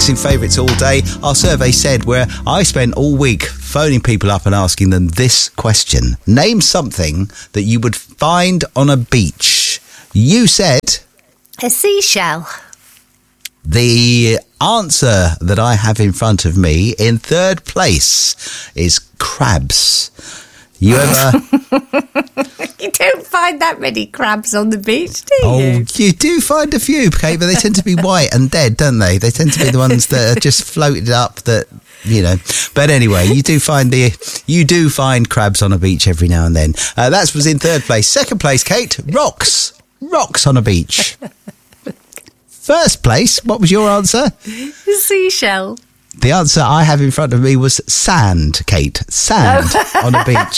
mixing favourites all day. Our survey said where I spent all week phoning people up and asking them this question. Name something that you would find on a beach. You said... a seashell. The answer that I have in front of me in third place is crabs. You ever... You don't find that many crabs on the beach, do you? Oh, you do find a few, Kate, but they tend to be white and dead, don't they? They tend to be the ones that are just floated up that, you know. But anyway, you do find crabs on a beach every now and then. That was in third place. Second place, Kate, rocks. Rocks on a beach. First place, what was your answer? Seashell. The answer I have in front of me was sand, Kate. Sand on a beach.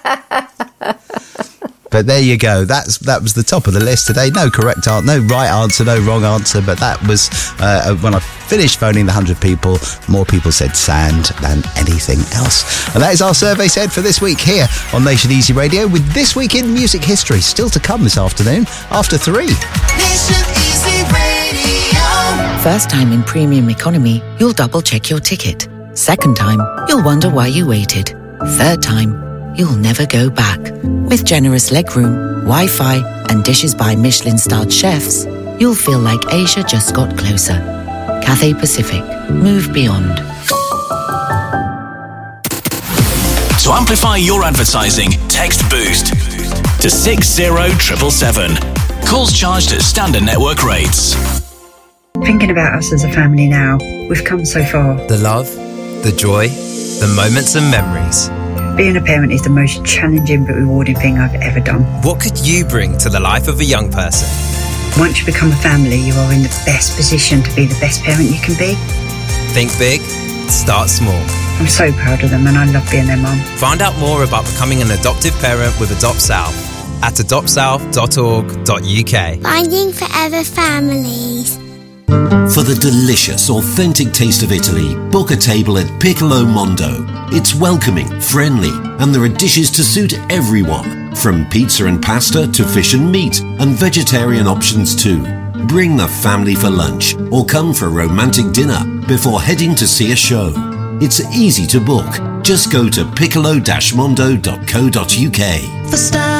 But there you go. That was the top of the list today. No correct answer, no right answer, no wrong answer. But that was when I finished phoning the 100 people, more people said sand than anything else. And that is our survey said for this week here on Nation Easy Radio, with This Week in Music History still to come this afternoon after 3. Nation Easy Radio. First time in premium economy, you'll double check your ticket. Second time, you'll wonder why you waited. Third time, you'll never go back. With generous legroom, Wi-Fi and dishes by Michelin-starred chefs, you'll feel like Asia just got closer. Cathay Pacific. Move beyond. To amplify your advertising, text BOOST to 60777. Calls charged at standard network rates. Thinking about us as a family now, we've come so far. The love, the joy, the moments and memories. Being a parent is the most challenging but rewarding thing I've ever done. What could you bring to the life of a young person? Once you become a family, you are in the best position to be the best parent you can be. Think big, start small. I'm so proud of them and I love being their mum. Find out more about becoming an adoptive parent with Adopt South at adoptsouth.org.uk. Finding Forever Families. For the delicious, authentic taste of Italy, book a table at Piccolo Mondo. It's welcoming, friendly, and there are dishes to suit everyone, from pizza and pasta to fish and meat, and vegetarian options too. Bring the family for lunch, or come for a romantic dinner before heading to see a show. It's easy to book. Just go to piccolo-mondo.co.uk. For style.